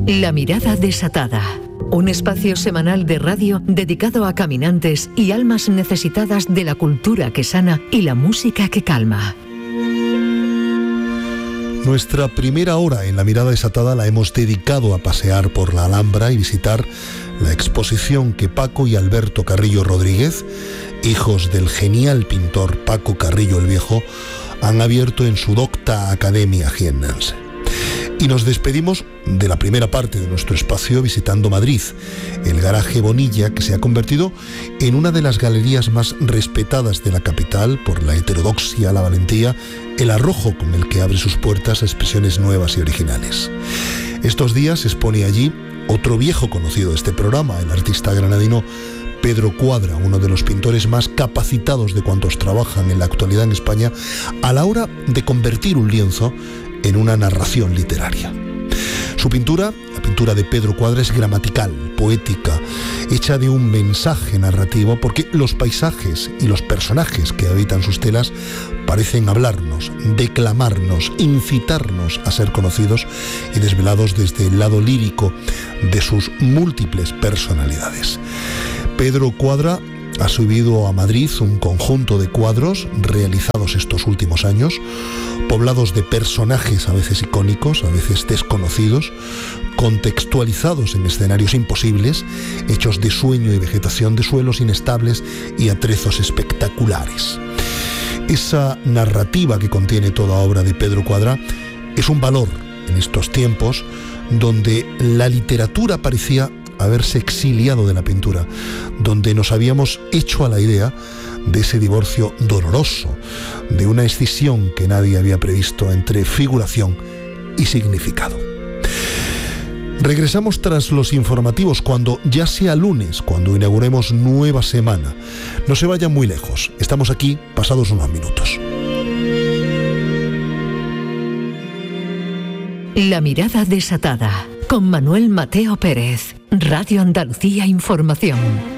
La mirada desatada. Un espacio semanal de radio dedicado a caminantes y almas necesitadas de la cultura que sana y la música que calma. Nuestra primera hora en La mirada desatada la hemos dedicado a pasear por la Alhambra y visitar la exposición que Paco y Alberto Carrillo Rodríguez, hijos del genial pintor Paco Carrillo el Viejo, han abierto en su docta Academia jiennense. Y nos despedimos de la primera parte de nuestro espacio visitando Madrid, el garaje Bonilla, que se ha convertido en una de las galerías más respetadas de la capital por la heterodoxia, la valentía, el arrojo con el que abre sus puertas a expresiones nuevas y originales. Estos días expone allí otro viejo conocido de este programa, el artista granadino Pedro Cuadra, uno de los pintores más capacitados de cuantos trabajan en la actualidad en España a la hora de convertir un lienzo en una narración literaria. Su pintura, la pintura de Pedro Cuadra, es gramatical, poética, hecha de un mensaje narrativo, porque los paisajes y los personajes que habitan sus telas parecen hablarnos, declamarnos, incitarnos a ser conocidos y desvelados desde el lado lírico de sus múltiples personalidades. Pedro Cuadra ha subido a Madrid un conjunto de cuadros realizados estos últimos años, poblados de personajes a veces icónicos, a veces desconocidos, contextualizados en escenarios imposibles, hechos de sueño y vegetación, de suelos inestables y atrezos espectaculares. Esa narrativa que contiene toda obra de Pedro Cuadra es un valor en estos tiempos donde la literatura parecía haberse exiliado de la pintura, donde nos habíamos hecho a la idea de ese divorcio doloroso, de una escisión que nadie había previsto entre figuración y significado. Regresamos tras los informativos cuando ya sea lunes, cuando inauguremos nueva semana. No se vayan muy lejos, estamos aquí pasados unos minutos. La mirada desatada, con Manuel Mateo Pérez, Radio Andalucía Información.